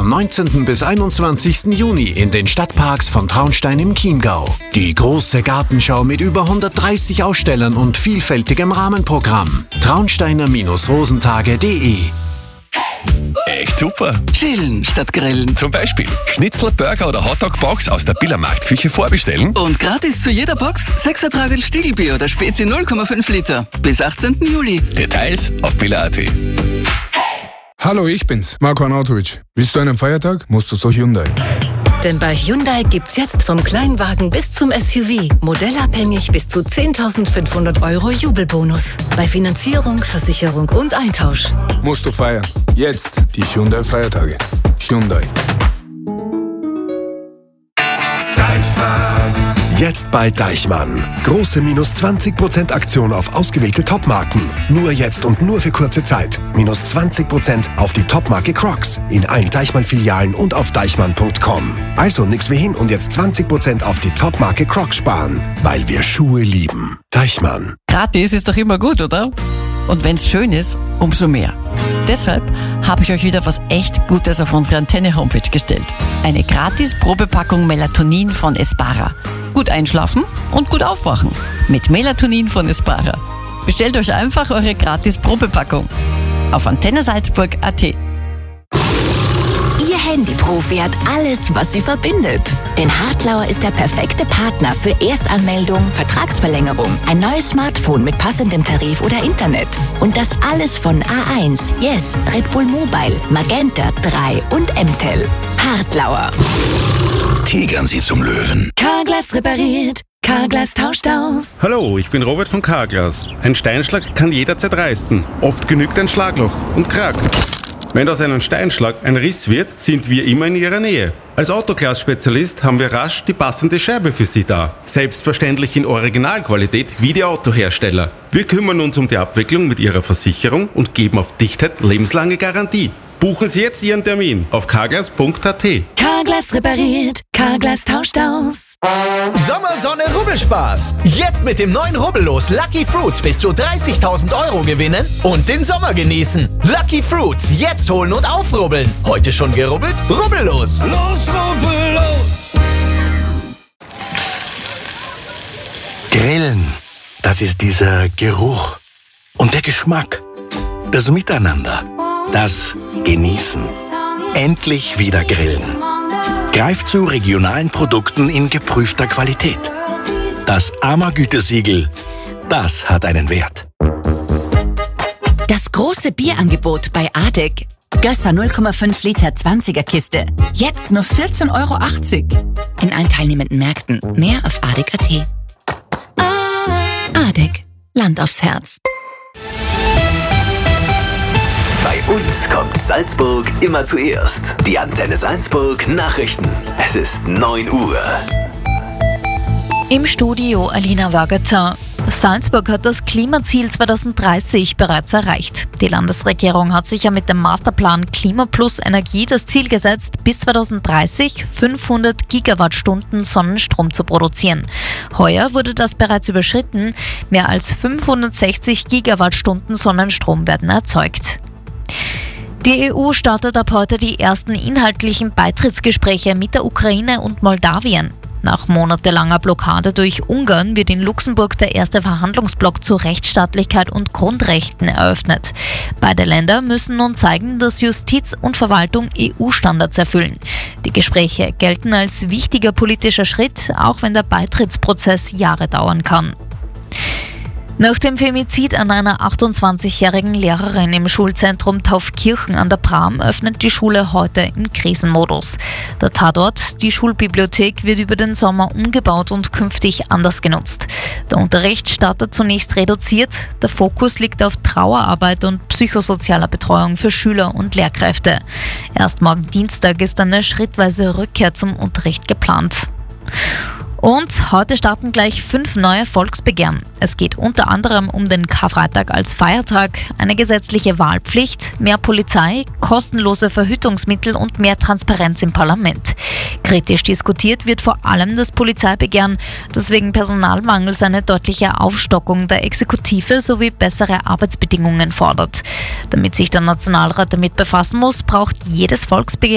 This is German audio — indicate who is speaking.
Speaker 1: Vom 19. bis 21. Juni in den Stadtparks von Traunstein im Chiemgau. Die große Gartenschau mit über 130 Ausstellern und vielfältigem Rahmenprogramm. Traunsteiner-rosentage.de.
Speaker 2: Echt super.
Speaker 3: Chillen statt grillen.
Speaker 2: Zum Beispiel Schnitzel, Burger oder Hotdog-Box aus der Billermarktküche vorbestellen.
Speaker 3: Und gratis zu jeder Box 6er Tragel Stiegelbier oder Spezi 0,5 Liter. Bis 18. Juli.
Speaker 2: Details auf biller.at.
Speaker 4: Hallo, ich bin's, Marco Arnautovic. Willst du einen Feiertag? Musst du zu Hyundai.
Speaker 5: Denn bei Hyundai gibt's jetzt vom Kleinwagen bis zum SUV modellabhängig bis zu 10.500 € Jubelbonus. Bei Finanzierung, Versicherung und Eintausch.
Speaker 4: Musst du feiern. Jetzt die Hyundai-Feiertage. Hyundai.
Speaker 6: Jetzt bei Deichmann. Große minus 20% Aktion auf ausgewählte Topmarken. Nur jetzt und nur für kurze Zeit. Minus 20% auf die Topmarke Crocs. In allen Deichmann-Filialen und auf deichmann.com. Also nix wie hin und jetzt 20% auf die Topmarke Crocs sparen. Weil wir Schuhe lieben. Deichmann.
Speaker 7: Gratis ist doch immer gut, oder? Und wenn's schön ist, umso mehr. Deshalb habe ich euch wieder was echt Gutes auf unsere Antenne-Homepage gestellt. Eine gratis Probepackung Melatonin von Espara. Gut einschlafen und gut aufwachen. Mit Melatonin von Espara. Bestellt euch einfach eure gratis Probepackung. Auf antennesalzburg.at.
Speaker 8: Ihr Handyprofi hat alles, was sie verbindet. Denn Hartlauer ist der perfekte Partner für Erstanmeldung, Vertragsverlängerung, ein neues Smartphone mit passendem Tarif oder Internet. Und das alles von A1, Yes, Red Bull Mobile, Magenta 3 und MTEL. Hartlauer.
Speaker 2: Tigern Sie zum Löwen.
Speaker 8: Carglass repariert, Carglass tauscht aus.
Speaker 9: Hallo, ich bin Robert von Carglass. Ein Steinschlag kann jederzeit reißen. Oft genügt ein Schlagloch und Krack. Wenn aus einem Steinschlag ein Riss wird, sind wir immer in Ihrer Nähe. Als Autoglas-Spezialist haben wir rasch die passende Scheibe für Sie da. Selbstverständlich in Originalqualität wie die Autohersteller. Wir kümmern uns um die Abwicklung mit Ihrer Versicherung und geben auf Dichtheit lebenslange Garantie. Buchen Sie jetzt Ihren Termin auf carglass.at.
Speaker 8: Carglass repariert, Carglass tauscht aus.
Speaker 10: Sommersonne Rubbelspaß. Jetzt mit dem neuen Rubbellos Lucky Fruits bis zu 30.000 € gewinnen und den Sommer genießen. Lucky Fruits, jetzt holen und aufrubbeln. Heute schon gerubbelt? Rubbellos. Los, rubbellos.
Speaker 11: Grillen, das ist dieser Geruch und der Geschmack. Das Miteinander, das Genießen. Endlich wieder grillen. Greift zu regionalen Produkten in geprüfter Qualität. Das AMA-Gütesiegel, das hat einen Wert.
Speaker 8: Das große Bierangebot bei ADEC. Gösser 0,5 Liter 20er Kiste. Jetzt nur 14,80 € in allen teilnehmenden Märkten. Mehr auf adec.at. ADEC. Land aufs Herz.
Speaker 12: Bei uns kommt Salzburg immer zuerst. Die Antenne Salzburg Nachrichten. Es ist 9 Uhr.
Speaker 13: Im Studio Alina Wagater. Salzburg hat das Klimaziel 2030 bereits erreicht. Die Landesregierung hat sich ja mit dem Masterplan Klima Plus Energie das Ziel gesetzt, bis 2030 500 Gigawattstunden Sonnenstrom zu produzieren. Heuer wurde das bereits überschritten. Mehr als 560 Gigawattstunden Sonnenstrom werden erzeugt. Die EU startet ab heute die ersten inhaltlichen Beitrittsgespräche mit der Ukraine und Moldawien. Nach monatelanger Blockade durch Ungarn wird in Luxemburg der erste Verhandlungsblock zu Rechtsstaatlichkeit und Grundrechten eröffnet. Beide Länder müssen nun zeigen, dass Justiz und Verwaltung EU-Standards erfüllen. Die Gespräche gelten als wichtiger politischer Schritt, auch wenn der Beitrittsprozess Jahre dauern kann. Nach dem Femizid an einer 28-jährigen Lehrerin im Schulzentrum Taufkirchen an der Bram öffnet die Schule heute im Krisenmodus. Der Tatort, die Schulbibliothek, wird über den Sommer umgebaut und künftig anders genutzt. Der Unterricht startet zunächst reduziert. Der Fokus liegt auf Trauerarbeit und psychosozialer Betreuung für Schüler und Lehrkräfte. Erst morgen Dienstag ist eine schrittweise Rückkehr zum Unterricht geplant. Und heute starten gleich 5 neue Volksbegehren. Es geht unter anderem um den Karfreitag als Feiertag, eine gesetzliche Wahlpflicht, mehr Polizei, kostenlose Verhütungsmittel und mehr Transparenz im Parlament. Kritisch diskutiert wird vor allem das Polizeibegehren, das wegen Personalmangels eine deutliche Aufstockung der Exekutive sowie bessere Arbeitsbedingungen fordert. Damit sich der Nationalrat damit befassen muss, braucht jedes Volksbegehren